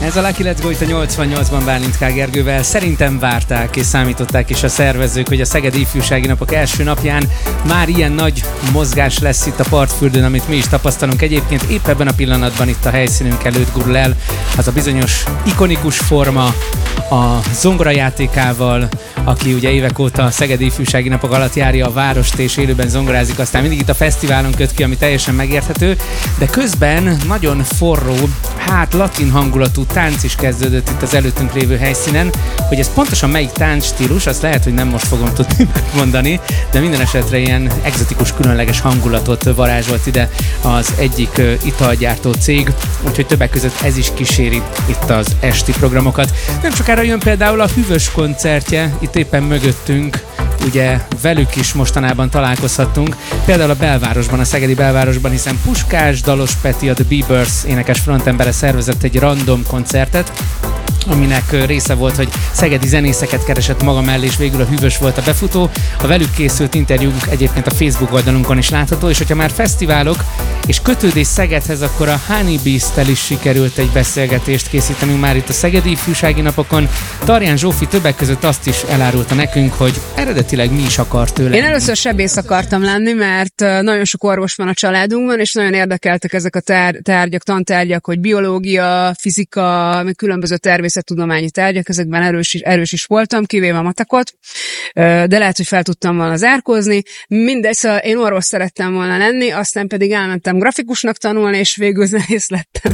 Ez a Lucky Let's Go itt a 88-ban Bálint K. Gergővel. Szerintem várták és számították is a szervezők, hogy a Szegedi Ifjúsági Napok első napján már ilyen nagy mozgás lesz itt a partfürdőn, amit mi is tapasztalunk. Egyébként épp ebben a pillanatban itt a helyszínünk előtt gurul el az a bizonyos ikonikus forma a zongorajátékával, aki ugye évek óta a Szegedi Ifjúsági Napok alatt járja a várost és élőben zongorázik, aztán mindig itt a fesztiválon köt ki, ami teljesen megérthető, de közben nagyon forró, latin hangulatú tánc is kezdődött itt az előttünk lévő helyszínen. Hogy ez pontosan melyik táncstílus, azt lehet, hogy nem most fogom tudni megmondani, de minden esetre ilyen egzotikus, különleges hangulatot varázsolt ide az egyik italgyártó cég, úgyhogy többek között ez is kíséri itt az esti programokat. Nem sokára jön például a Hűvös koncertje, itt éppen mögöttünk, ugye velük is mostanában találkozhattunk, például a belvárosban, a szegedi belvárosban, hiszen Puskás, Dalos Peti, a The Bieber's énekes frontembere szervezett egy random koncertet, aminek része volt, hogy szegedi zenészeket keresett maga mellé, és végül a Hűvös volt a befutó. A velük készült interjúnk egyébként a Facebook oldalunkon is látható, és hogyha már fesztiválok és kötődés Szegedhez, akkor a Honey Beast-tel is sikerült egy beszélgetést készítenünk már itt a Szegedi Ifjúsági Napokon. Tarján Zsófi többek között azt is elárulta nekünk, hogy eredetileg mi is akart tőle. Én először sebész akartam lenni, mert nagyon sok orvos van a családunkban, és nagyon érdekeltek ezek a tárgyak, tantárgyak, hogy biológia, fizika, különböző természettudományi tárgyak, ezekben erős is voltam, kivéve a matekot, de lehet, hogy fel tudtam volna zárkózni. Mindegy, szóval én orvos szerettem volna lenni, aztán pedig elmentem grafikusnak tanulni, és végül zenész lettem.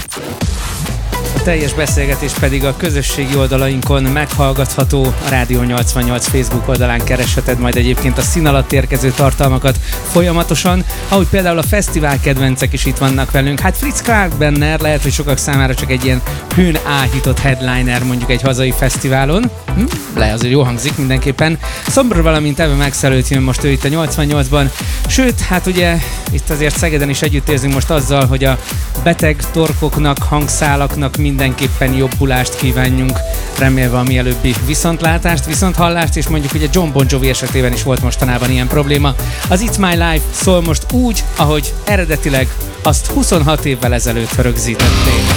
A teljes beszélgetés pedig a közösségi oldalainkon meghallgatható, a Rádió 88 Facebook oldalán keresheted majd egyébként a szín alatt érkező tartalmakat folyamatosan, ahogy például a fesztivál kedvencek is itt vannak velünk. Hát Fritz Kalkbrenner lehet, hogy sokak számára csak egy ilyen hőn áhított headliner mondjuk egy hazai fesztiválon. Azért jó hangzik mindenképpen. Szombor, valamint Eve Max előtt jön most ő itt a 88-ban. Sőt, hát ugye itt azért Szegeden is együtt érzünk most azzal, hogy a beteg torkoknak, hangszálaknak mindenképpen jobbulást kívánjunk, remélve a mielőbbi viszontlátást, viszonthallást, és mondjuk ugye John Bon Jovi esetében is volt mostanában ilyen probléma. Az It's My Life szól most úgy, ahogy eredetileg azt 26 évvel ezelőtt rögzítették.